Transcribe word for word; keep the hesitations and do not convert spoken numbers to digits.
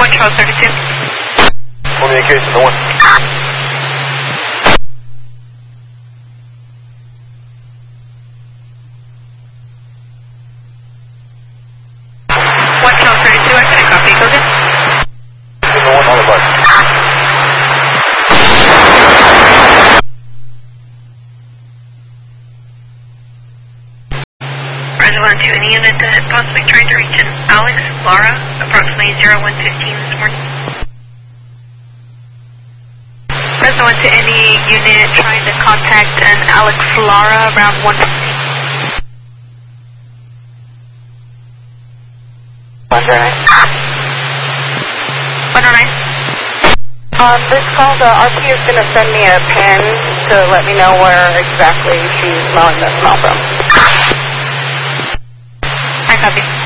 one Charles thirty-two. Communication to one. one Charles thirty-two, I couldn't copy. Go ahead. Signal one, all advice. One to any unit that possibly tried to reach an Alex Lara, approximately zero one fifteen this morning. Present one to any unit trying to contact an Alex Lara around one fifteen. one oh nine. one oh nine. On this call, the R P is going to send me a pin to let me know where exactly she's smelling the smell from. I copy.